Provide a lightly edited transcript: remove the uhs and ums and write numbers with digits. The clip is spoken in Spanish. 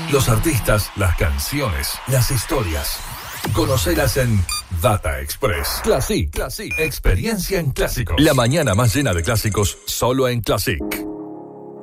Los artistas, las canciones, las historias. Conocelas en Data Express. Classic. Experiencia en clásicos. La mañana más llena de clásicos, solo en Classic.